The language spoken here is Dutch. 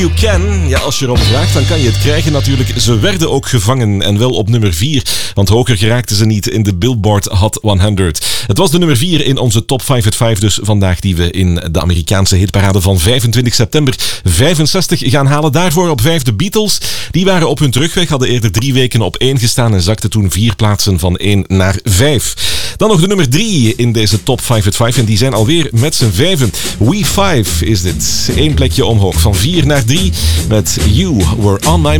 You Can, ja, als je erom vraagt, dan kan je het krijgen natuurlijk. Ze werden ook gevangen en wel op nummer 4, want hoger geraakten ze niet in de Billboard Hot 100. Het was de nummer 4 in onze Top 5 at 5 dus vandaag, die we in de Amerikaanse hitparade van 25 september 65 gaan halen. Daarvoor op 5 de Beatles. Die waren op hun terugweg, hadden eerder 3 weken op 1 gestaan en zakten toen 4 plaatsen van 1 naar 5. Dan nog de nummer 3 in deze Top 5 at 5 en die zijn alweer met z'n 5. We 5 is dit. 1 plekje omhoog van 4 naar 3 met You Were On My